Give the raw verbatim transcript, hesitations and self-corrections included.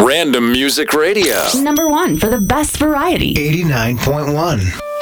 Random Music Radio. Number one for the best variety. eighty-nine point one.